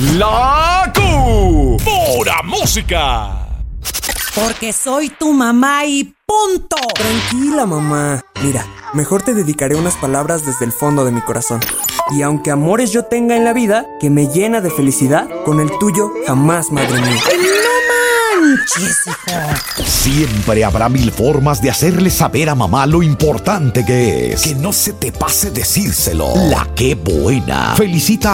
La Q. Pura música. Porque soy tu mamá y punto. Tranquila, mamá. Mira, mejor te dedicaré unas palabras desde el fondo de mi corazón. Y aunque amores yo tenga en la vida, que me llena de felicidad, con el tuyo jamás, madre mía. ¡No manches, hijo! Siempre habrá 1000 formas de hacerle saber a mamá lo importante que es. Que no se te pase decírselo. La Qué Buena. Felicita